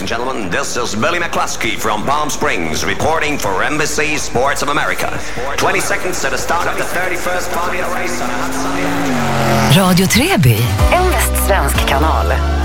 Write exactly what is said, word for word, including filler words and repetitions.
and gentlemen, this is Billy McCluskey from Palm Springs reporting for N B C Sports of America. twenty seconds to the start of the thirty-first Formula race on a hot Sunday. Radio Treby, en västsvensk kanal.